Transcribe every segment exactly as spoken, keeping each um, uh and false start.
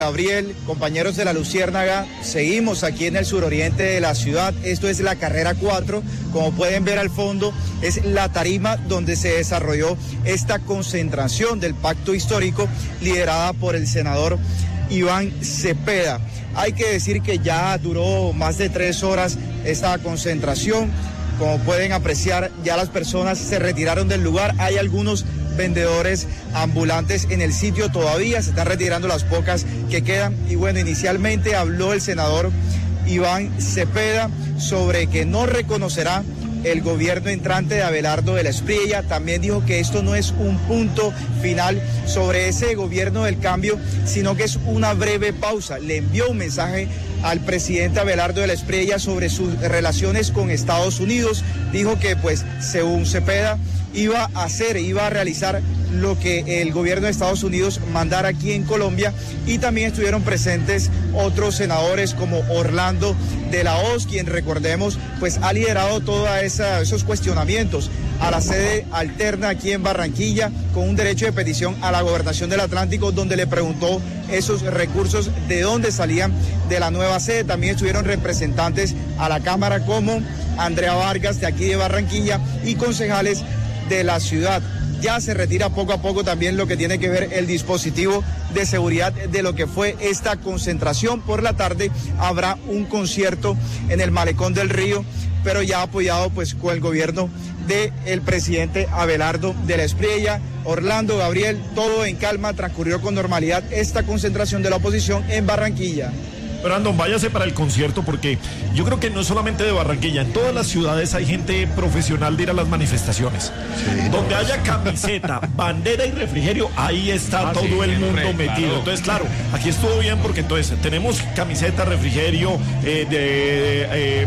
Gabriel, compañeros de la Luciérnaga, seguimos aquí en el suroriente de la ciudad. Esto es la carrera cuatro. Como pueden ver al fondo, es la tarima donde se desarrolló esta concentración del pacto histórico liderada por el senador Iván Cepeda. Hay que decir que ya duró más de tres horas esta concentración. Como pueden apreciar, ya las personas se retiraron del lugar. Hay algunos vendedores ambulantes en el sitio todavía, se están retirando las pocas que quedan. Y bueno, inicialmente habló el senador Iván Cepeda sobre que no reconocerá el gobierno entrante de Abelardo de la Espriella. También dijo que esto no es un punto final sobre ese gobierno del cambio, sino que es una breve pausa. Le envió un mensaje al presidente Abelardo de la Espriella sobre sus relaciones con Estados Unidos. Dijo que pues según Cepeda iba a hacer, iba a realizar lo que el gobierno de Estados Unidos mandara aquí en Colombia. Y también estuvieron presentes otros senadores como Orlando de la Hoz, quien recordemos pues ha liderado todos esos cuestionamientos a la sede alterna aquí en Barranquilla, con un derecho de petición a la gobernación del Atlántico, donde le preguntó esos recursos de dónde salían de la nueva sede. También estuvieron representantes a la Cámara como Andrea Vargas de aquí de Barranquilla y concejales de la ciudad. Ya se retira poco a poco también lo que tiene que ver el dispositivo de seguridad de lo que fue esta concentración. Por la tarde habrá un concierto en el Malecón del Río, pero ya apoyado pues con el gobierno del presidente Abelardo de la Espriella. Orlando, Gabriel, todo en calma, transcurrió con normalidad esta concentración de la oposición en Barranquilla. Brandon, váyase para el concierto, porque yo creo que no es solamente de Barranquilla, en todas las ciudades hay gente profesional de ir a las manifestaciones. Sí, donde haya camiseta, bandera y refrigerio, ahí está ah, todo sí, el mundo re, metido. Claro. Entonces, claro, aquí estuvo bien porque entonces tenemos camiseta, refrigerio, eh, de... Eh,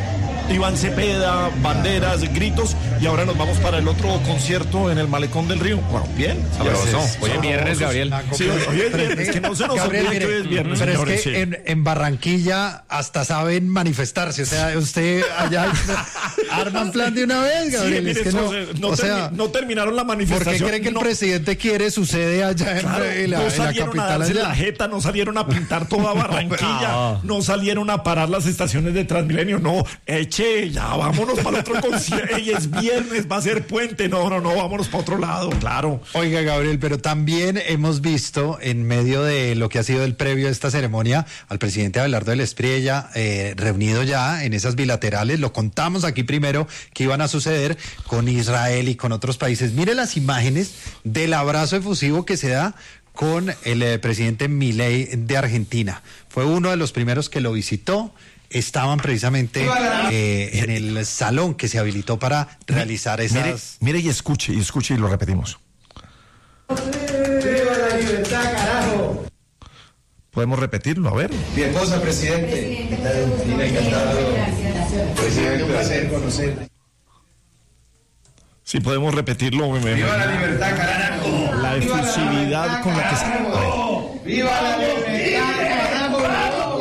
Iván Cepeda, banderas, gritos, y ahora nos vamos para el otro concierto en el Malecón del Río. Bueno, bien, sabroso. Hoy es viernes, Gabriel. Sí, hoy es viernes, que no se nos Gabriel, olvide mire, que hoy es viernes, pero señores, es que sí. en, en Barranquilla hasta saben manifestarse, o sea, usted allá arman plan de una vez, Gabriel. Sí, mire, es que no, no, no, o sea, termi no terminaron la manifestación. ¿por qué cree que no, el presidente quiere su sede allá en, claro, en, la, no en la salieron capital? a darse Allá? la jeta, no salieron a pintar toda Barranquilla, no, no salieron a parar las estaciones de Transmilenio, no, eche, ya vámonos para el otro concierto. Y es viernes, va a ser puente. No, no, no, vámonos para otro lado, claro. Oiga, Gabriel, pero también hemos visto en medio de lo que ha sido el previo de esta ceremonia al presidente Abelardo de la Espriella eh, reunido ya en esas bilaterales. Lo contamos aquí primero que iban a suceder con Israel y con otros países. Mire las imágenes del abrazo efusivo que se da con el eh, presidente Milei de Argentina. Fue uno de los primeros que lo visitó. Estaban precisamente eh, en el salón que se habilitó para realizar esas... Mire, mire y escuche, y escuche y lo repetimos. ¡Viva la libertad, carajo! ¿Podemos repetirlo? A ver. Mi esposa, presidente. Presidente, encantado. Presidente, un placer conocerle. Sí, podemos repetirlo. Me, ¡Viva la libertad, carajo! La efusividad con la que se... ¡Viva la libertad, carajo!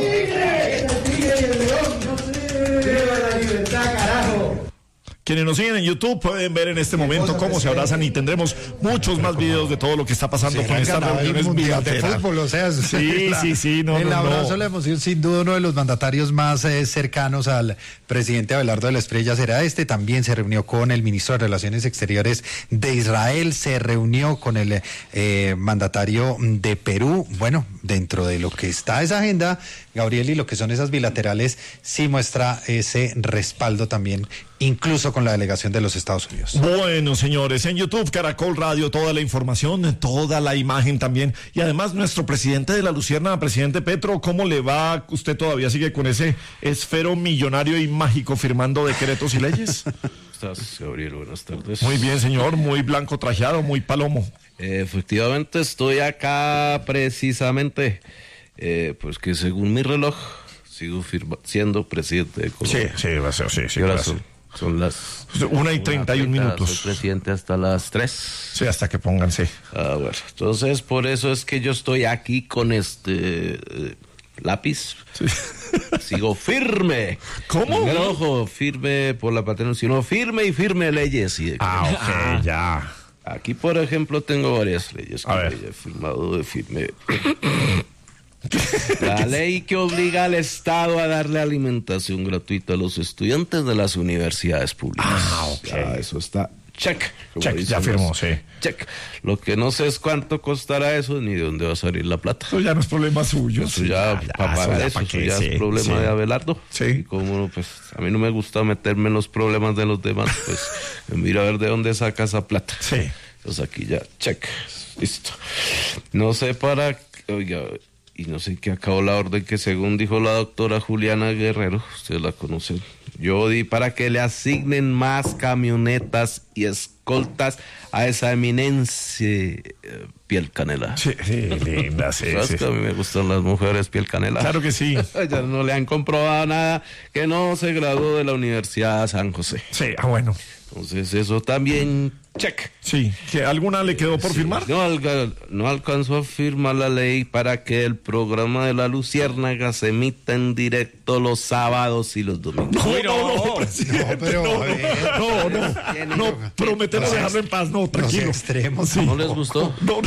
¡Viva la libertad, carajo! Quienes nos siguen en YouTube pueden ver en este momento cómo se abrazan, y tendremos muchos más videos de todo lo que está pasando con estas reuniones bilaterales. Fútbol, o sea, sí, la, sí, sí, no, el no, abrazo, no. la emoción, sin duda uno de los mandatarios más eh, cercanos al presidente Abelardo de la Espriella será este. También se reunió con el ministro de Relaciones Exteriores de Israel, se reunió con el eh, mandatario de Perú. Bueno, dentro de lo que está esa agenda, Gabriel, y lo que son esas bilaterales, sí muestra ese respaldo también, incluso con la delegación de los Estados Unidos. Bueno, señores, en YouTube, Caracol Radio, toda la información, toda la imagen también. Y además, nuestro presidente de la Luciérnaga, presidente Petro, ¿cómo le va? ¿Usted todavía sigue con ese esfero millonario y mágico firmando decretos y leyes? ¿Cómo estás, Gabriel? Buenas tardes. Muy bien, señor, muy blanco trajeado, muy palomo. Eh, efectivamente, estoy acá precisamente, eh, pues que según mi reloj, sigo firma, siendo presidente de Colombia. Sí, sí, va a ser, sí, sí. ¿Qué horas son? Son las... Una y treinta y un minutos. Soy presidente hasta las tres. Sí, hasta que pongan, sí. Ah, bueno, entonces por eso es que yo estoy aquí con este eh, lápiz. Sí. Sigo firme. ¿Cómo? Pero, ojo, firme por la patria, sino firme y firme leyes. Y ah, ok, ah. ya. Aquí, por ejemplo, tengo varias leyes que a ver. he firmado de firme. La ley que obliga al Estado a darle alimentación gratuita a los estudiantes de las universidades públicas. Ah, ok. Ya, eso está check. Check, ya firmó, sí. Check. Lo que no sé es cuánto costará eso ni de dónde va a salir la plata. Eso ya no es problema suyo. Eso ya, sí, ya, para ya, pagar ya, eso, ¿pa' eso qué? ya Sí, es problema sí. de Abelardo. Sí. Y como pues a mí no me gusta meterme en los problemas de los demás, pues mira a ver de dónde saca esa plata. Sí. Entonces aquí ya, check. Listo. No sé para... Oiga, y no sé qué acabó la orden que según dijo la doctora Juliana Guerrero, ustedes la conocen, yo di para que le asignen más camionetas y escoltas a esa eminencia eh, piel canela. Sí, sí, linda, sí, ¿Sabes sí, que sí. a mí me gustan las mujeres piel canela? Claro que sí. Ya no le han comprobado nada, que no se graduó de la Universidad San José. Sí, ah, bueno. Entonces eso también, check. Sí, ¿que alguna le quedó por Sí, firmar? No, alga- no alcanzó a firmar la ley para que el programa de la Luciérnaga se emita en directo los sábados y los domingos. No, Uy, no, no, no. presidente, No, pero, no, a ver. no, no, no, prometemos Los dejarlo en paz, no, tranquilo. Los extremos. Sí. ¿No les gustó? No,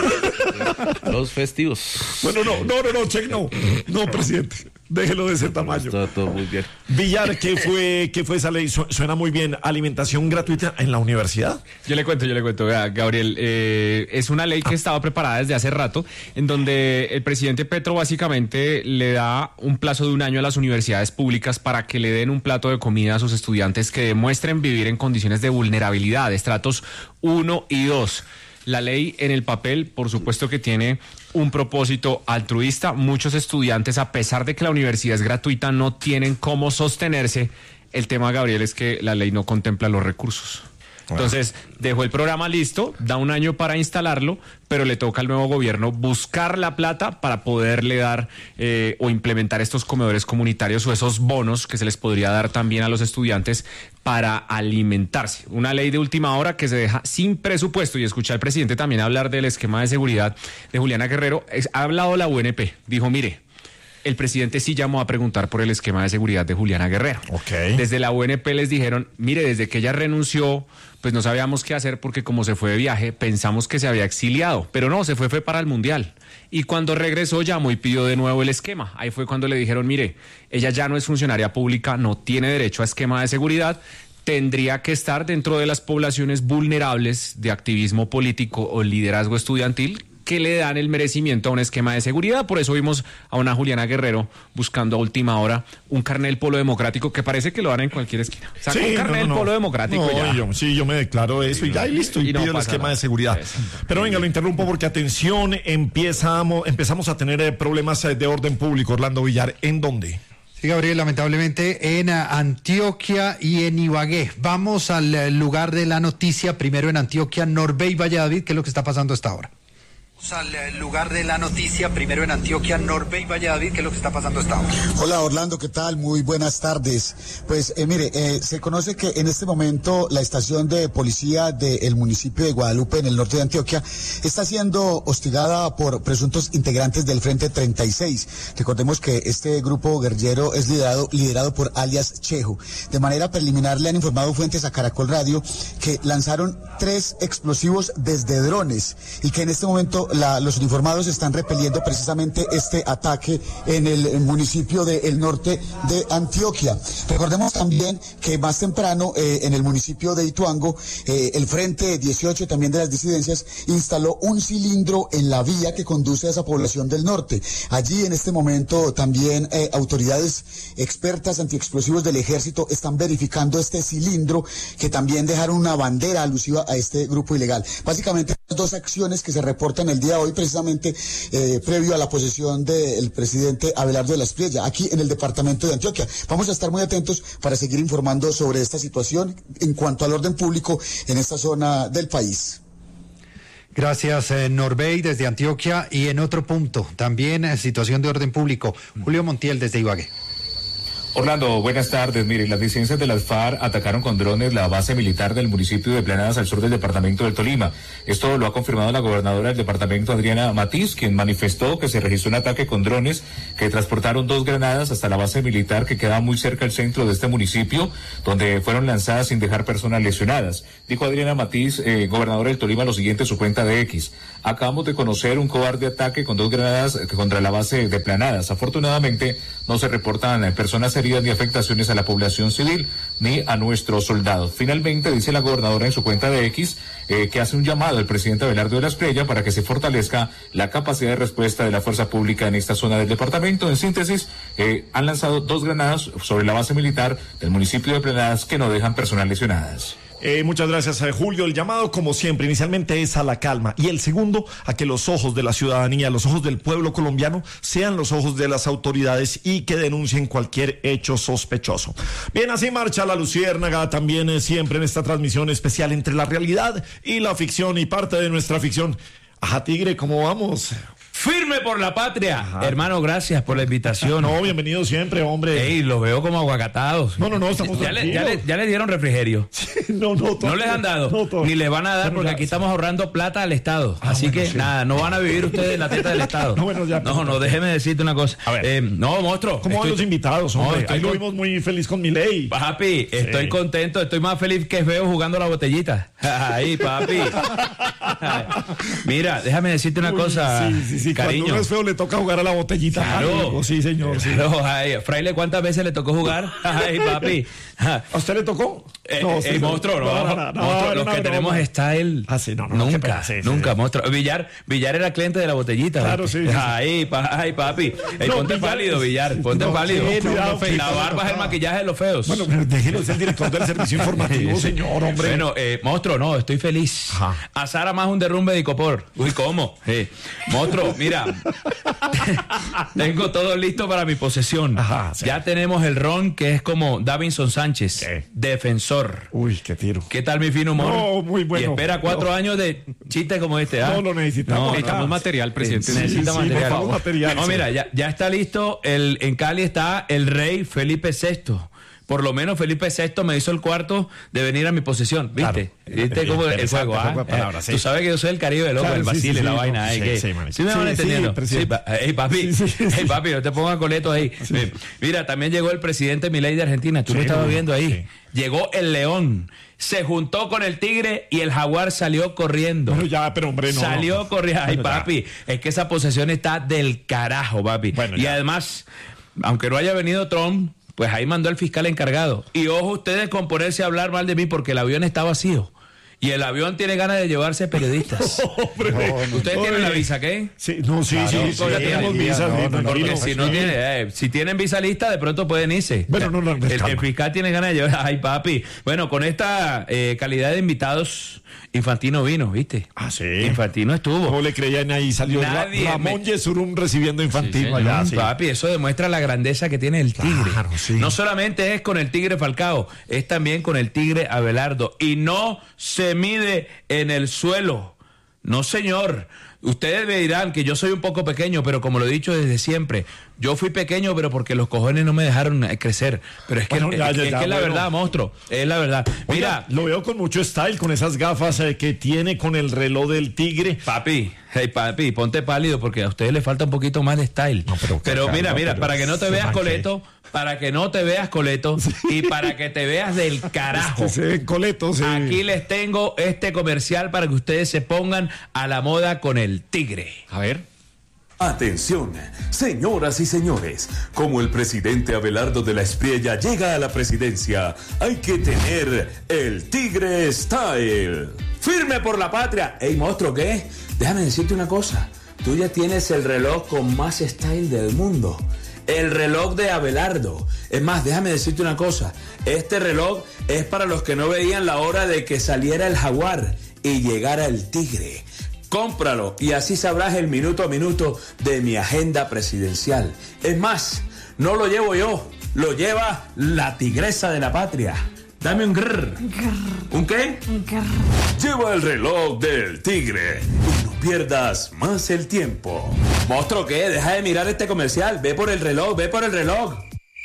no. Los festivos. Bueno, no, no, no, no, check, no. No, presidente, déjelo de ese tamaño. Está todo muy bien. Villar, ¿qué fue, qué fue esa ley? Su- Suena muy bien. ¿Alimentación gratuita en la universidad? Yo le cuento, yo le cuento, vea, Gabriel, eh, es una ley que estaba preparada desde hace rato, en donde el presidente Petro básicamente le da un plazo de un año a las universidades públicas para que le den un plato de comida a sus estudiantes que demuestren vivir en condiciones de vulnerabilidad, estratos uno y dos. La ley en el papel, por supuesto que tiene un propósito altruista. Muchos estudiantes, a pesar de que la universidad es gratuita, no tienen cómo sostenerse. El tema, Gabriel, es que la ley no contempla los recursos. Entonces, dejó el programa listo, da un año para instalarlo, pero le toca al nuevo gobierno buscar la plata para poderle dar eh, o implementar estos comedores comunitarios o esos bonos que se les podría dar también a los estudiantes para alimentarse. Una ley de última hora que se deja sin presupuesto. Y escuché al presidente también hablar del esquema de seguridad de Juliana Guerrero. Es- ha hablado la U N P, dijo, mire, el presidente sí llamó a preguntar por el esquema de seguridad de Juliana Guerrero. Ok. Desde la U N P les dijeron, mire, desde que ella renunció, pues no sabíamos qué hacer porque como se fue de viaje, pensamos que se había exiliado, pero no, se fue, fue para el Mundial. Y cuando regresó llamó y pidió de nuevo el esquema. Ahí fue cuando le dijeron, mire, ella ya no es funcionaria pública, no tiene derecho a esquema de seguridad, tendría que estar dentro de las poblaciones vulnerables de activismo político o liderazgo estudiantil que le dan el merecimiento a un esquema de seguridad. Por eso vimos a una Juliana Guerrero buscando a última hora un carnet del Polo Democrático que parece que lo dan en cualquier esquina. Saca un carnet del Polo Democrático No, y ya. yo- sí, yo me declaro eso y ya, y listo, y, Y no pido el pasa esquema nada. de seguridad. Exacto. Pero venga, lo interrumpo porque atención, empezamos, empezamos a tener eh, problemas eh, de orden público, Orlando Villar. ¿En dónde? Sí, Gabriel, lamentablemente en ah, Antioquia y en Ibagué. Vamos al eh, lugar de la noticia, primero en Antioquia, Norbey Valladolid, ¿qué es lo que está pasando hasta ahora? Al eh, lugar de la noticia, primero en Antioquia, Norbey Valladolid, ¿qué es lo que está pasando hasta ahora? Hola Orlando, ¿qué tal? Muy buenas tardes. Pues eh, mire, eh, se conoce que en este momento la estación de policía del municipio de Guadalupe, en el norte de Antioquia, está siendo hostigada por presuntos integrantes del Frente treinta y seis. Recordemos que este grupo guerrillero es liderado, liderado por alias Chejo. De manera preliminar le han informado fuentes a Caracol Radio que lanzaron tres explosivos desde drones y que en este momento La, los uniformados están repeliendo precisamente este ataque en el municipio del norte de Antioquia. Recordemos también que más temprano eh, en el municipio de Ituango, eh, el Frente dieciocho también de las disidencias instaló un cilindro en la vía que conduce a esa población del norte. Allí en este momento también eh, autoridades expertas antiexplosivos del ejército están verificando este cilindro que también dejaron una bandera alusiva a este grupo ilegal. Básicamente dos acciones que se reportan el día de hoy precisamente eh, previo a la posesión del presidente Abelardo de la Espriella aquí en el departamento de Antioquia. Vamos a estar muy atentos para seguir informando sobre esta situación en cuanto al orden público en esta zona del país. Gracias, eh, Norbey, desde Antioquia. Y en otro punto, también eh, situación de orden público, Julio Montiel, desde Ibagué. Orlando, buenas tardes. Miren, las disidencias de las FARC atacaron con drones la base militar del municipio de Planadas al sur del departamento del Tolima. Esto lo ha confirmado la gobernadora del departamento, Adriana Matiz, quien manifestó que se registró un ataque con drones que transportaron dos granadas hasta la base militar que queda muy cerca al centro de este municipio, donde fueron lanzadas sin dejar personas lesionadas. Dijo Adriana Matiz, eh, gobernadora del Tolima, lo siguiente en su cuenta de X. acabamos de conocer un cobarde ataque con dos granadas contra la base de Planadas. Afortunadamente, no se reportan personas heridas ni afectaciones a la población civil ni a nuestros soldados. Finalmente, dice la gobernadora en su cuenta de X, eh, que hace un llamado al presidente Abelardo de la Espriella para que se fortalezca la capacidad de respuesta de la fuerza pública en esta zona del departamento. En síntesis, eh, han lanzado dos granadas sobre la base militar del municipio de Planadas que no dejan personas lesionadas. Eh, muchas gracias, eh, Julio. El llamado, como siempre, inicialmente es a la calma y el segundo, a que los ojos de la ciudadanía, los ojos del pueblo colombiano, sean los ojos de las autoridades y que denuncien cualquier hecho sospechoso. Bien, así marcha la Luciérnaga, también eh, siempre en esta transmisión especial entre la realidad y la ficción y parte de nuestra ficción. Ajá, Tigre, ¿cómo vamos? Firme por la patria. Ajá. Hermano, gracias por la invitación. No, bienvenido siempre, hombre. Ey, los veo como aguacatados. No, no, no, estamos ya le, ya, le, ya le dieron refrigerio. Sí, no, no, todo, no les han dado, no, todo. Ni les van a dar, bueno, porque ya, aquí estamos ahorrando plata al Estado. Ah, Así bueno, que sí. nada, no van a vivir ustedes en la teta del Estado. No, bueno, ya, no, no, déjeme decirte una cosa. A ver. Eh, no, monstruo. ¿Cómo estoy... van los invitados, hombre? No, Ahí lo con... vimos muy feliz con Milei. Papi, sí. Estoy contento, estoy más feliz que feo jugando la botellita. Ahí, papi. Mira, déjame decirte una Uy, cosa, sí, sí, sí. Cariño. Cuando uno es feo le toca jugar a la botellita. Claro. Ay, sí, señor. Sí. Claro, ay, Fraile, ¿cuántas veces le tocó jugar? Ay, papi. ¿A usted le tocó? Eh, no, sí, el monstruo, no. no, no, no, monstruo, no los no, que no, tenemos no. Style. Ah, sí, no, no, nunca, sí, nunca, sí, monstruo. Villar, Villar era cliente de la botellita. Claro, sí. Ay, pa, ay, papi. Ey, no, ponte Villar, pálido, Villar. Ponte no, pálido. Sí, no, no, la barba es el maquillaje de los feos. Bueno, pero déjelo ser el director del servicio informativo, señor, hombre. Bueno, eh, monstruo, no, estoy feliz. Ajá. A Sara más un derrumbe de Icopor. Uy, ¿cómo? Eh, monstruo, mira. Tengo todo listo para mi posesión. Ajá, sí. Ya tenemos el ron que es como Davinson Sánchez, ¿qué? Defensor. Uy, qué tiro. ¿Qué tal mi fino humor? No, muy bueno. Y espera cuatro no. años de chistes como este. ¿ah? No lo necesitamos. No, necesitamos material, presidente. Sí, necesita sí, material. Sí, material. No, sí. mira, ya, ya está listo. El, en Cali está el rey Felipe sexto. Por lo menos Felipe sexto me hizo el cuarto de venir a mi posesión, ¿viste? Claro. ¿Viste cómo el juego? ¿Ah? Eh, palabras, sí. Tú sabes que yo soy el Caribe, loco, claro, el Basile, sí, sí, la sí, vaina. Sí, que, sí, sí me van sí, entendiendo. Sí, sí, hey, papi, sí, sí, hey, papi, no te pongas coleto ahí. Sí. Mira, también llegó el presidente Milei de Argentina, tú sí, lo estabas viendo ahí. Sí. Llegó el león, se juntó con el tigre y el jaguar salió corriendo. Bueno, ya, pero hombre, no. Salió no. corriendo. Ay, bueno, papi, ya. Es que esa posesión está del carajo, papi. Bueno, y ya. además, aunque no haya venido Trump, pues ahí mandó el fiscal encargado. Y ojo ustedes con ponerse a hablar mal de mí porque el avión está vacío. Y el avión tiene ganas de llevarse periodistas. Hombre, no, ¿Ustedes no, tienen no, la visa, qué? Sí, no, sí, claro, sí, sí, sí, sí, tenemos visa. No, no, no, no, si, no tiene, eh, si tienen visa lista, de pronto pueden irse. Bueno, no, no, el, el fiscal tiene ganas de llevar. Ay, papi. Bueno, con esta eh, calidad de invitados, Infantino vino, ¿viste? Ah, sí. Infantino estuvo. ¿Cómo le creían ahí? Salió Nadie Ramón me... Yesurum recibiendo a Infantino. Sí, allá, sí. Papi, eso demuestra la grandeza que tiene el tigre. Claro, sí. No solamente es con el tigre Falcao, es también con el tigre Abelardo. Y no se mide en el suelo. No, señor. Ustedes me dirán que yo soy un poco pequeño, pero como lo he dicho desde siempre, yo fui pequeño, pero porque los cojones no me dejaron crecer. Pero es que bueno, ya, es, ya, es, ya, que es la bueno. verdad, monstruo. Es la verdad. Mira, oiga, lo veo con mucho style, con esas gafas eh, que tiene, con el reloj del tigre. Papi, hey, papi, ponte pálido porque a ustedes les falta un poquito más de style. No, pero pero mira, no, mira, pero para que no te veas coleto, para que no te veas coleto sí. y para que te veas del carajo. Se ven coletos, sí. Aquí les tengo este comercial para que ustedes se pongan a la moda con el tigre. A ver. Atención, señoras y señores, como el presidente Abelardo de la Espriella llega a la presidencia, hay que tener el Tigre Style. ¡Firme por la patria! Ey, monstruo, ¿qué? Déjame decirte una cosa, tú ya tienes el reloj con más style del mundo. El reloj de Abelardo. Es más, déjame decirte una cosa, este reloj es para los que no veían la hora de que saliera el jaguar y llegara el tigre. Cómpralo y así sabrás el minuto a minuto de mi agenda presidencial. Es más, no lo llevo yo, lo lleva la tigresa de la patria. Dame un grrr. ¿Un qué? Un grrr. Lleva el reloj del tigre y no pierdas más el tiempo. Monstruo, ¿qué? Deja de mirar este comercial. Ve por el reloj, ve por el reloj.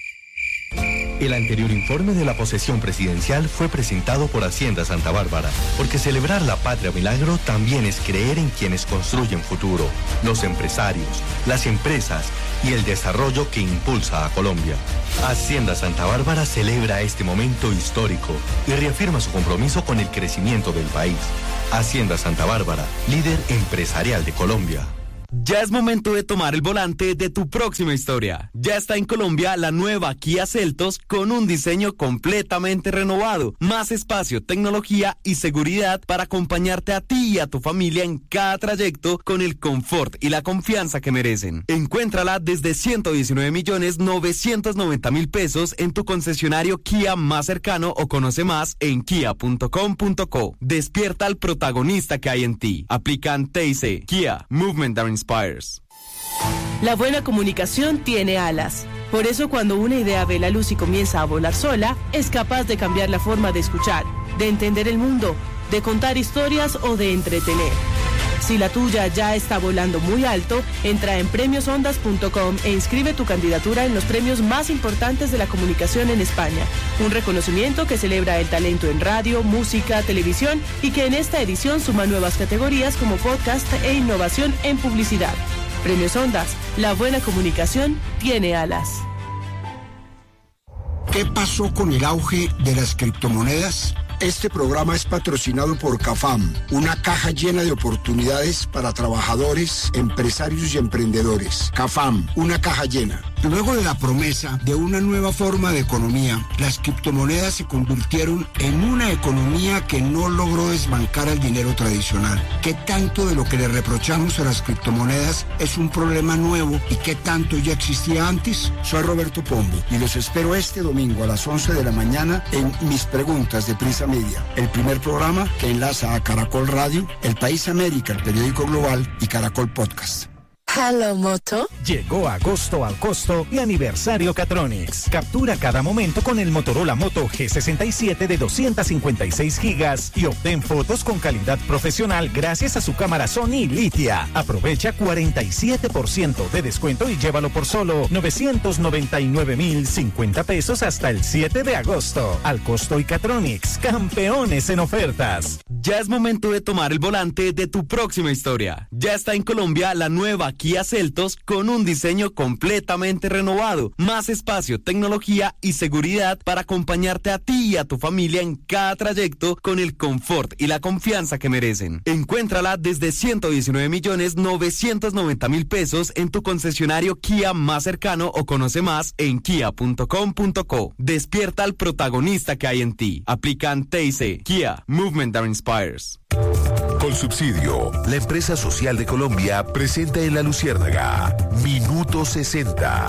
El anterior informe de la posesión presidencial fue presentado por Hacienda Santa Bárbara, porque celebrar la patria milagro también es creer en quienes construyen futuro, los empresarios, las empresas y el desarrollo que impulsa a Colombia. Hacienda Santa Bárbara celebra este momento histórico y reafirma su compromiso con el crecimiento del país. Hacienda Santa Bárbara, líder empresarial de Colombia. Ya es momento de tomar el volante de tu próxima historia. Ya está en Colombia la nueva Kia Seltos con un diseño completamente renovado, más espacio, tecnología y seguridad para acompañarte a ti y a tu familia en cada trayecto con el confort y la confianza que merecen. Encuéntrala desde ciento diecinueve millones novecientos noventa mil pesos en tu concesionario Kia más cercano o conoce más en kia punto com punto co. Despierta al protagonista que hay en ti. Aplican T I C. Kia, Movement that Inspires. La buena comunicación tiene alas. Por eso cuando una idea ve la luz y comienza a volar sola, es capaz de cambiar la forma de escuchar, de entender el mundo, de contar historias o de entretener. Si la tuya ya está volando muy alto, entra en premios ondas punto com e inscribe tu candidatura en los premios más importantes de la comunicación en España. Un reconocimiento que celebra el talento en radio, música, televisión y que en esta edición suma nuevas categorías como podcast e innovación en publicidad. Premios Ondas, la buena comunicación tiene alas. ¿Qué pasó con el auge de las criptomonedas? Este programa es patrocinado por CAFAM, una caja llena de oportunidades para trabajadores, empresarios y emprendedores. CAFAM, una caja llena. Luego de la promesa de una nueva forma de economía, las criptomonedas se convirtieron en una economía que no logró desbancar al dinero tradicional. ¿Qué tanto de lo que le reprochamos a las criptomonedas es un problema nuevo y qué tanto ya existía antes? Soy Roberto Pombo y los espero este domingo a las once de la mañana en Mis Preguntas de Prisa Media, el primer programa que enlaza a Caracol Radio, El País América, el periódico global y Caracol Podcast. Hello Moto. Llegó agosto al costo y aniversario Catronics. Captura cada momento con el Motorola Moto G sesenta y siete de doscientos cincuenta y seis gigas y obtén fotos con calidad profesional gracias a su cámara Sony Litia. Aprovecha cuarenta y siete por ciento de descuento y llévalo por solo novecientos noventa y nueve mil cincuenta pesos hasta el siete de agosto. Al costo y Catronics, campeones en ofertas. Ya es momento de tomar el volante de tu próxima historia. Ya está en Colombia la nueva Kia Seltos con un diseño completamente renovado, más espacio, tecnología y seguridad para acompañarte a ti y a tu familia en cada trayecto con el confort y la confianza que merecen. Encuéntrala desde ciento diecinueve millones novecientos noventa mil pesos en tu concesionario Kia más cercano o conoce más en kia punto com punto co. Despierta al protagonista que hay en ti. Aplican T I C. Kia, Movement that Inspires. Colsubsidio, la empresa social de Colombia, presenta en La Luciérnaga Minuto sesenta.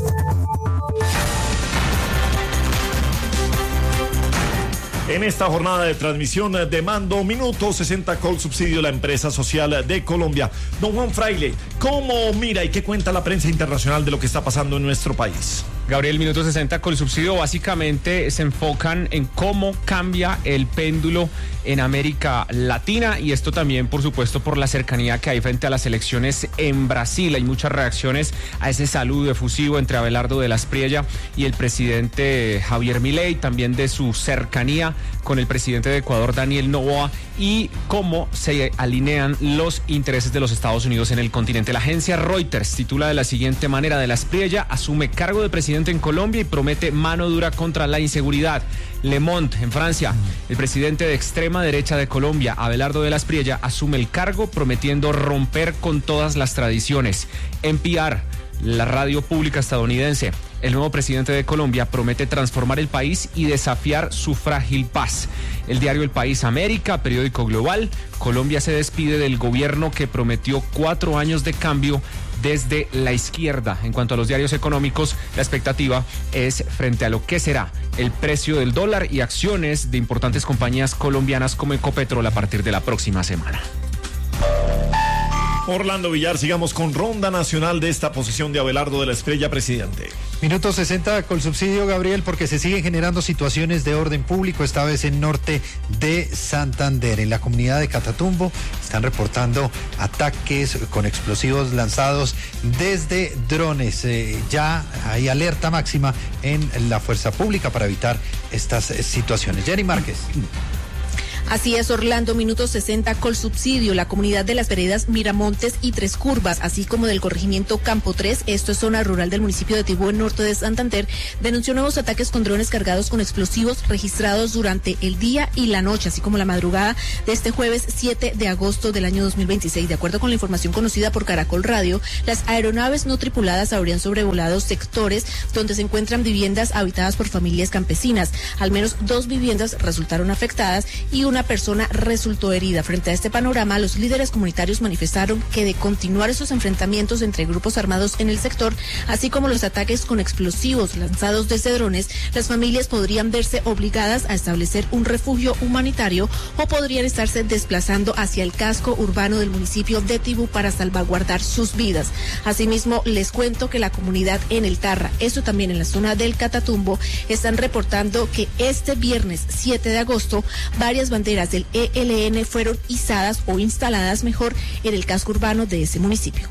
En esta jornada de transmisión de Mando Minuto sesenta, Colsubsidio, la empresa social de Colombia. Don Juan Fraile, ¿cómo mira y qué cuenta la prensa internacional de lo que está pasando en nuestro país? Gabriel, Minuto sesenta, Colsubsidio básicamente se enfocan en cómo cambia el péndulo en América Latina y esto también, por supuesto, por la cercanía que hay frente a las elecciones en Brasil. Hay muchas reacciones a ese saludo efusivo entre Abelardo de la Espriella y el presidente Javier Milei, también de su cercanía con el presidente de Ecuador, Daniel Noboa, y cómo se alinean los intereses de los Estados Unidos en el continente. La agencia Reuters titula de la siguiente manera: de la Espriella asume cargo de presidente en Colombia y promete mano dura contra la inseguridad. Le Monde, en Francia, el presidente de extrema derecha de Colombia, Abelardo de la Espriella, asume el cargo prometiendo romper con todas las tradiciones. N P R, la radio pública estadounidense: el nuevo presidente de Colombia promete transformar el país y desafiar su frágil paz. El diario El País América, periódico global: Colombia se despide del gobierno que prometió cuatro años de cambio desde la izquierda. En cuanto a los diarios económicos, la expectativa es frente a lo que será el precio del dólar y acciones de importantes compañías colombianas como Ecopetrol a partir de la próxima semana. Orlando Villar, sigamos con ronda nacional de esta posición de Abelardo de la Espriella, presidente. Minuto sesenta, Colsubsidio, Gabriel, porque se siguen generando situaciones de orden público, esta vez en norte de Santander. En la comunidad de Catatumbo están reportando ataques con explosivos lanzados desde drones. Eh, ya hay alerta máxima en la fuerza pública para evitar estas situaciones. Jenny Márquez. Así es, Orlando, minuto sesenta, Colsubsidio, la comunidad de las veredas Miramontes y Tres Curvas, así como del corregimiento Campo tres, esto es zona rural del municipio de Tibú, en norte de Santander, denunció nuevos ataques con drones cargados con explosivos registrados durante el día y la noche, así como la madrugada de este jueves siete de agosto del año dos mil veintiséis. De acuerdo con la información conocida por Caracol Radio, las aeronaves no tripuladas habrían sobrevolado sectores donde se encuentran viviendas habitadas por familias campesinas. Al menos dos viviendas resultaron afectadas y una persona resultó herida. Frente a este panorama, los líderes comunitarios manifestaron que de continuar esos enfrentamientos entre grupos armados en el sector, así como los ataques con explosivos lanzados desde drones, las familias podrían verse obligadas a establecer un refugio humanitario o podrían estarse desplazando hacia el casco urbano del municipio de Tibú para salvaguardar sus vidas. Asimismo, les cuento que la comunidad en el Tarra, esto también en la zona del Catatumbo, están reportando que este viernes siete de agosto varias banderas del E L N fueron izadas o instaladas mejor en el casco urbano de ese municipio.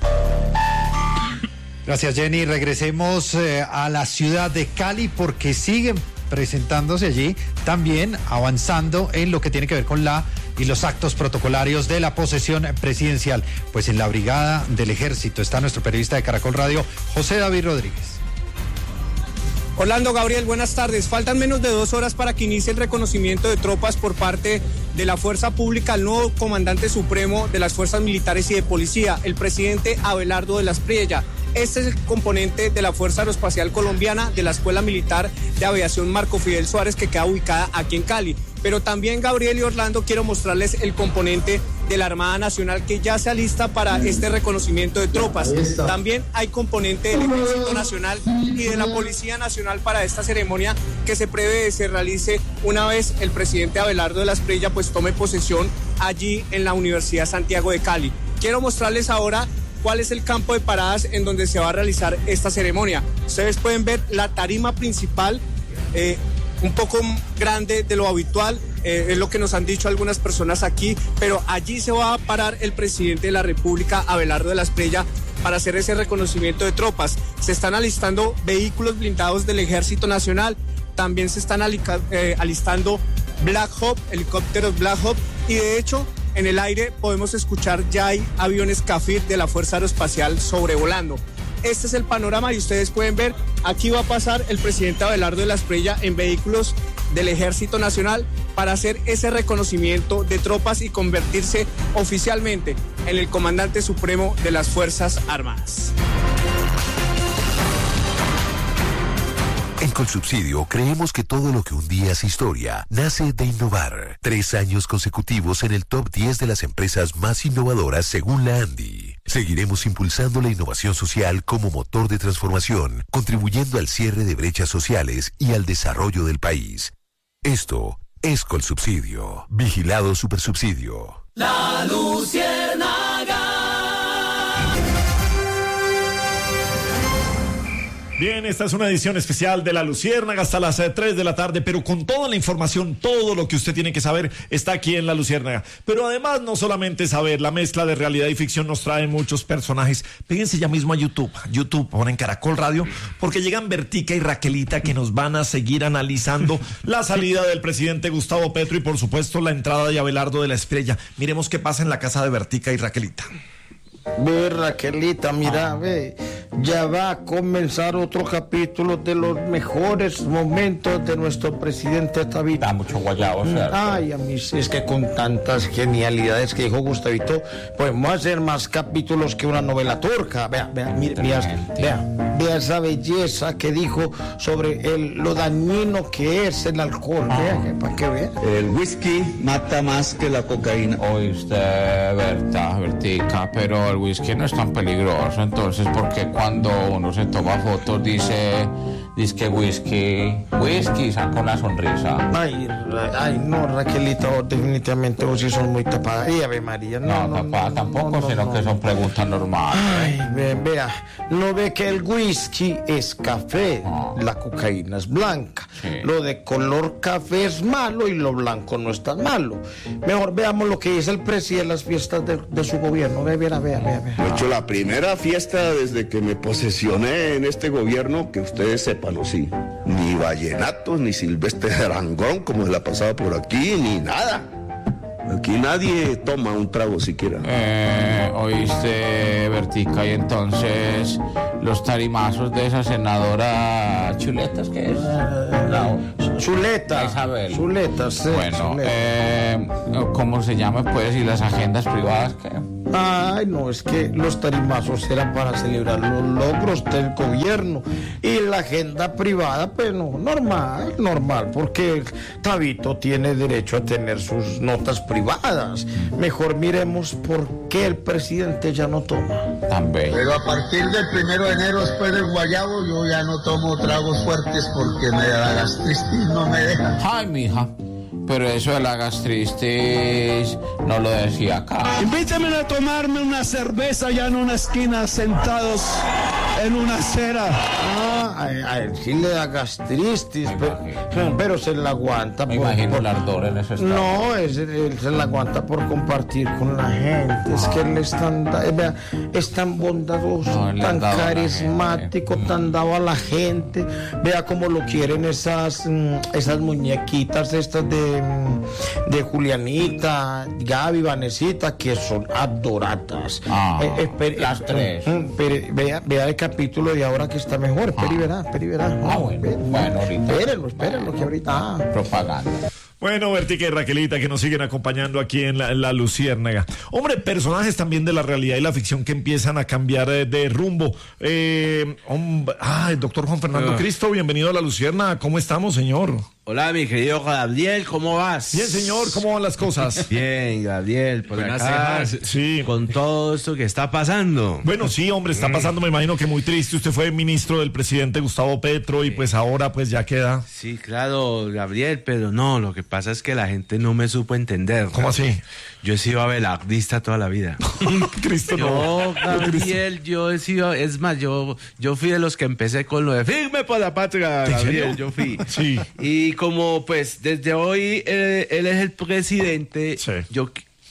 Gracias, Jenny. Regresemos eh, a la ciudad de Cali porque siguen presentándose allí, también avanzando en lo que tiene que ver con la y los actos protocolarios de la posesión presidencial. Pues en la brigada del ejército está nuestro periodista de Caracol Radio, José David Rodríguez. Orlando, Gabriel, buenas tardes. Faltan menos de dos horas para que inicie el reconocimiento de tropas por parte de la Fuerza Pública al nuevo comandante supremo de las Fuerzas Militares y de Policía, el presidente Abelardo de la Espriella. Este es el componente de la Fuerza Aeroespacial Colombiana de la Escuela Militar de Aviación Marco Fidel Suárez, que queda ubicada aquí en Cali. Pero también, Gabriel y Orlando, quiero mostrarles el componente de la Armada Nacional que ya se alista para este reconocimiento de tropas. También hay componente del Ejército Nacional y de la Policía Nacional para esta ceremonia que se prevé se realice una vez el presidente Abelardo de la Espriella pues tome posesión allí en la Universidad Santiago de Cali. Quiero mostrarles ahora cuál es el campo de paradas en donde se va a realizar esta ceremonia. Ustedes pueden ver la tarima principal, eh, un poco grande de lo habitual, eh, es lo que nos han dicho algunas personas aquí, pero allí se va a parar el presidente de la República, Abelardo de la Espriella, para hacer ese reconocimiento de tropas. Se están alistando vehículos blindados del Ejército Nacional, también se están alica, eh, alistando Black Hawk, helicópteros Black Hawk, y de hecho en el aire podemos escuchar ya hay aviones Kafir de la Fuerza Aeroespacial sobrevolando. Este es el panorama y ustedes pueden ver, aquí va a pasar el presidente Abelardo de la Espriella en vehículos del Ejército Nacional para hacer ese reconocimiento de tropas y convertirse oficialmente en el comandante supremo de las Fuerzas Armadas. En Colsubsidio creemos que todo lo que un día es historia nace de innovar. Tres años consecutivos en el top diez de las empresas más innovadoras según la ANDI. Seguiremos impulsando la innovación social como motor de transformación, contribuyendo al cierre de brechas sociales y al desarrollo del país. Esto es Colsubsidio. Vigilado Supersubsidio. La Luciérnaga. Bien, esta es una edición especial de La Luciérnaga hasta las tres de la tarde, pero con toda la información, todo lo que usted tiene que saber está aquí en La Luciérnaga. Pero además, no solamente saber, la mezcla de realidad y ficción nos trae muchos personajes. Péguense ya mismo a YouTube, YouTube, ponen Caracol Radio, porque llegan Bertica y Raquelita que nos van a seguir analizando la salida del presidente Gustavo Petro y por supuesto la entrada de Abelardo de la Espriella. Miremos qué pasa en la casa de Bertica y Raquelita. Ve, Raquelita, mira, ah. ve, ya va a comenzar otro capítulo de los mejores momentos de nuestro presidente Gustavito. Da mucho guayabo, ¿cierto? Ay, a mí es que con tantas genialidades que dijo Gustavito, podemos hacer más capítulos que una novela turca. Vea, vea, mire, vea, vea, vea esa belleza que dijo sobre el, lo dañino que es el alcohol. Ah. Vea, para que vea. El whisky mata más que la cocaína. Oíste, Berta, Bertica, pero el whisky no es tan peligroso, entonces, porque cuando uno se toma fotos dice, dice que whisky, whisky, saca una sonrisa. Ay, ay, no, Raquelita, vos definitivamente vos sí son muy tapadas. Y Ave María, no, no, no tapada no, tampoco, no, no, sino no, que son preguntas normales. Ay, ve, vea, no ve que el whisky es café, no. La cocaína es blanca. Sí. Lo de color café es malo y lo blanco no es tan malo. Mejor veamos lo que dice el presidente en las fiestas de, de su gobierno. Ve, vea, vea, vea. De hecho, la primera fiesta desde que me posesioné en este gobierno, que ustedes sepan, tímpano, sí. Ni vallenatos, ni Silvestre Arangón, como se la ha pasado por aquí, ni nada. Aquí nadie toma un trago siquiera. Eh, oíste, Bertica, y entonces los tarimazos de esa senadora Chuletas, ¿qué es? No, Zuleta. Isabel. Zuleta, sí. Bueno, Zuleta. eh, ¿cómo se llama, pues, y las agendas privadas qué? Ay, no, es que los tarimazos eran para celebrar los logros del gobierno y la agenda privada, pues no, normal, normal, porque Tabito tiene derecho a tener sus notas privadas. Mejor miremos por qué el presidente ya no toma. También. Pero a partir del primero de enero, después del guayabo, yo ya no tomo tragos fuertes porque me da gastritis, no me deja. Ay, mija. Pero eso de la gastritis no lo decía acá. Invítame a tomarme una cerveza ya en una esquina sentados en una acera. Ah, a, a él sí le da gastritis, pero, pero se la aguanta. Me por, imagino por, el ardor en ese estado. No, es, él se la aguanta por compartir con la gente. Es que él es tan, vea, es tan bondadoso, No, tan dado carismático, tan dado a la gente. Vea cómo lo quieren esas, esas muñequitas estas de, de Julianita, Gaby, Vanesita, que son adoradas. Ah, Eh, espere, las eh, tres. eh, espere, vea, vea el capítulo de ahora que está mejor. Espere y verá, espere y verá. Ah, bueno, Espere, bueno, ahorita. Espérenlo, espérenlo, que ahorita. Ah. Propaganda. Bueno, Bertica y Raquelita, que nos siguen acompañando aquí en la, en la Luciérnaga. Hombre, personajes también de la realidad y la ficción que empiezan a cambiar de, de rumbo. Eh, hombre, ah, el doctor Juan Fernando Ah. Cristo, bienvenido a la Luciérnaga. ¿Cómo estamos, señor? Hola, mi querido Gabriel, ¿cómo vas? Bien, señor, ¿cómo van las cosas? Bien, Gabriel, por Buenas acá, cejas. Sí. con todo esto que está pasando. Bueno, sí, hombre, está pasando, me imagino que muy triste. Usted fue ministro del presidente Gustavo Petro y pues ahora pues ya queda. Sí, claro, Gabriel, pero no, lo que pasa es que la gente no me supo entender. ¿Cómo así? Yo he sido abelardista toda la vida. Cristo no. No, Gabriel, yo he sido, es más, yo, yo fui de los que empecé con lo de firme por la patria, ¿En Gabriel, serio? yo fui. Sí. Y como pues desde hoy eh, él es el presidente, Sí. yo,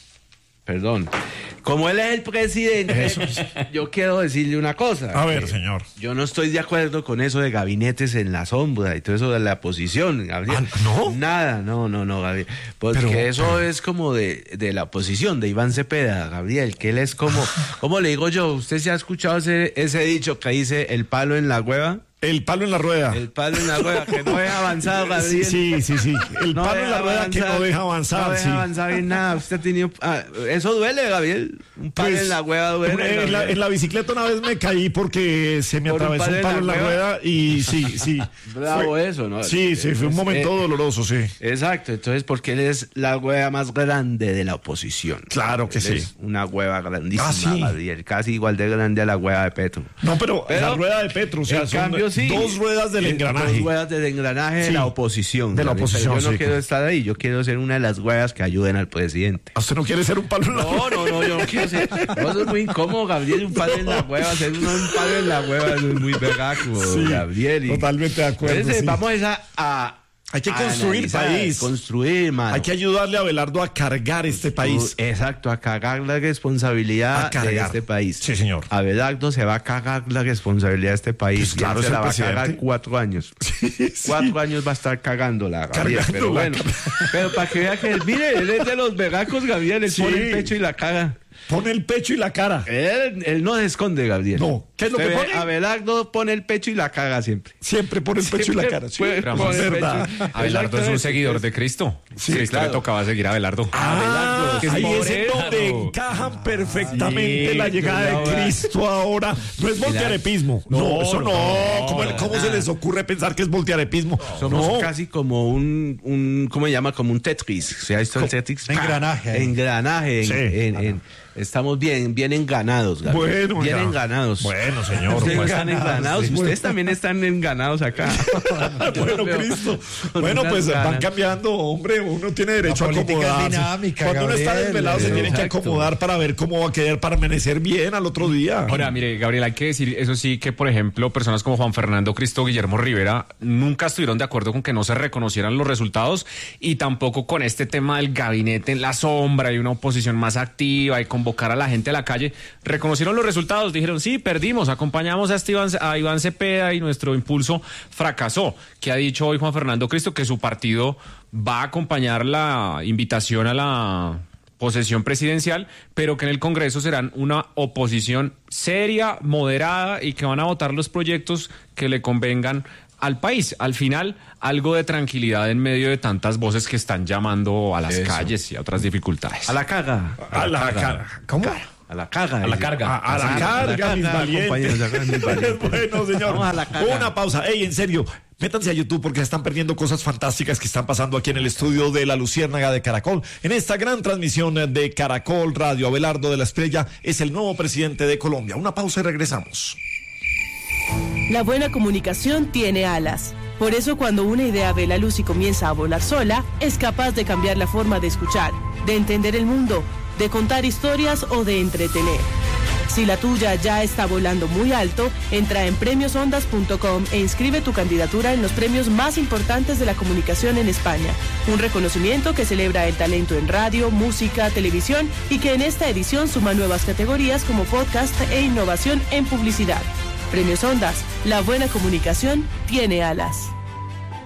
perdón, como él es el presidente, Eso. yo quiero decirle una cosa. A ver, que señor. Yo no estoy de acuerdo con eso de gabinetes en la sombra y todo eso de la oposición, Gabriel. Ah, ¿no? Nada, no, no, no, Gabriel. Porque Pero- eso es como de, de la oposición, de Iván Cepeda, Gabriel, que él es como, ¿cómo le digo yo? ¿Usted se ha escuchado ese, ese dicho que dice el palo en la hueva? El palo en la rueda. El palo en la rueda, que no deja avanzar, Gabriel. Sí, sí, sí. El No palo en la deja rueda que no deja avanzar. No deja sí. avanzar en nada. Usted ha tenido. Ah, eso duele, Gabriel. Un palo Pues, en la hueva duele. En la, Gabriel. en la bicicleta una vez me caí porque se me Por un atravesó palo un palo en la hueva. rueda y sí, sí. Bravo Fue- eso, ¿no? Sí, sí, fue un momento Eh, doloroso, sí. Exacto, entonces porque él es la hueva más grande de la oposición. Claro que Él sí. Es una hueva grandísima, Ah, sí. Gabriel, casi igual de grande a la hueva de Petro. No, pero, Pero, la rueda de Petro, o sea, en son cambio, sí. dos ruedas del Eh, engranaje. Dos ruedas del engranaje de Sí. la oposición. De la Gabriel, pero oposición, Yo no sí. quiero estar ahí, yo quiero ser una de las huevas que ayuden al presidente. ¿A ¿Usted no quiere ser un palo en la No, no, no, yo no quiero ser. No, eso es muy incómodo, Gabriel, un palo en la hueva. Ser uno un palo en la hueva eso es muy vegaco, Sí, Gabriel. Y- totalmente de acuerdo, Entonces, sí. vamos a, a Hay que a construir analizar, país. Construir, mano. Hay que ayudarle a Abelardo a cargar este país. Exacto, a cagar la responsabilidad A cargar. de este país. Sí, señor. Abelardo se va a cagar la responsabilidad de este país. Pues claro, Y él es se la el va a cagar presidente. cuatro años. Sí. Cuatro años va a estar cagándola, Gabriel. Cagándola. Pero bueno, pero para que vea que, mire, él es de los vegacos, Gabriel. Él Sí. pone el pecho y la caga. Pone el pecho y la cara. Él, él no se esconde, Gabriel. No. ¿Qué es lo Se que ve, pone? Abelardo pone el pecho y la caga siempre. Siempre pone el pecho y la cara. Sí, Siempre es pone el verdad. pecho. Abelardo es un Exactamente. seguidor de Cristo. Sí, Cristo claro. le tocaba seguir a Abelardo. Ah, que es ahí es en moreno. donde encajan perfectamente Sí, la llegada de claro. Cristo ahora. No es voltearepismo. No, No, eso no. no, ¿Cómo, no, cómo nada. se les ocurre pensar que es voltearepismo? Somos No. casi como un, un, ¿cómo se llama? Como un Tetris. ¿Se ha visto el Tetris? Engranaje. Engranaje. En, Sí. en- en- estamos bien, bien enganados, Gabriel. Bueno, bien ya. enganados. Bueno, señor. Ustedes pues. están enganados. Sí. Ustedes también están enganados acá. Bueno, Veo Cristo. con Bueno, unas pues van ganas. cambiando, hombre. Uno tiene derecho La a política es acomodarse. dinámica, Cuando uno está Gabriel. desvelado, se tiene que Exacto. acomodar para ver cómo va a quedar para amanecer bien al otro día. Ahora, mire, Gabriel, hay que decir, eso sí, que por ejemplo, personas como Juan Fernando Cristo, Guillermo Rivera, nunca estuvieron de acuerdo con que no se reconocieran los resultados y tampoco con este tema del gabinete en la sombra y una oposición más activa y con convocar a la gente a la calle. Reconocieron los resultados, dijeron, sí, perdimos, acompañamos a, este Iván, a Iván Cepeda y nuestro impulso fracasó. Que ha dicho hoy Juan Fernando Cristo que su partido va a acompañar la invitación a la posesión presidencial, pero que en el Congreso serán una oposición seria, moderada y que van a votar los proyectos que le convengan al país. Al final, algo de tranquilidad en medio de tantas voces que están llamando a las Eso. calles y a otras dificultades. A la caga. A, a la, la caga. ¿Cómo? A la caga. A la carga. A, a, a la, la carga, carga, mis valientes. Bueno, señor. Vamos a la caga. Una pausa. Ey, en serio, métanse a YouTube porque están perdiendo cosas fantásticas que están pasando aquí en el estudio de La Luciérnaga de Caracol. En esta gran transmisión de Caracol Radio, Abelardo de la Espriella es el nuevo presidente de Colombia. Una pausa y regresamos. La buena comunicación tiene alas. Por eso cuando una idea ve la luz y comienza a volar sola, es capaz de cambiar la forma de escuchar, de entender el mundo, de contar historias o de entretener. Si la tuya ya está volando muy alto, entra en premios ondas punto com e inscribe tu candidatura en los premios más importantes de la comunicación en España. Un reconocimiento que celebra el talento en radio, música, televisión y que en esta edición suma nuevas categorías como podcast e innovación en publicidad. Premios Ondas, la buena comunicación tiene alas.